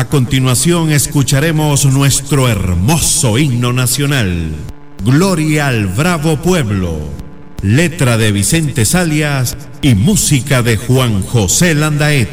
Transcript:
A continuación escucharemos nuestro hermoso himno nacional, Gloria al Bravo Pueblo, letra de Vicente Zalias y música de Juan José Landaeta.